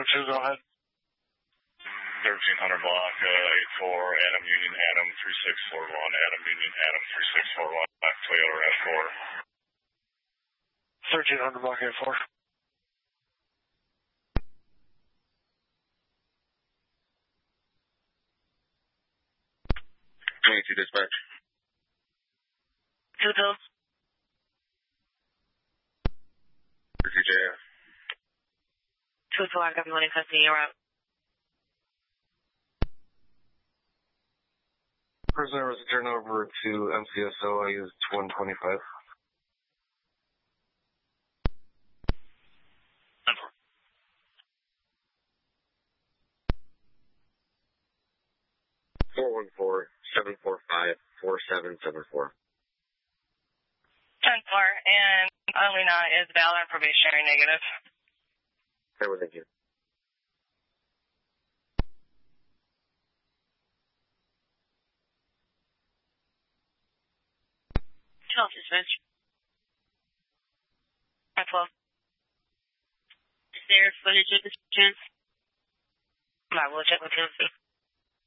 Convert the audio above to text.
2, go ahead. 1300 block, 84, Adam Union, Adam 3641, Adam Union, Adam 3641, Toyota RAV4. 1300 block 84. 22 dispatch. 2 Bills. CJF. 2-4, I'm running custody, you're out. Prisoner was turned over to MCSO. I used 125. $414-745-4774. 10-4, and Alina is valid and probationary negative. Okay, well, thank you. 12 dispatch. 12. Is there footage of this chance? I will check with you.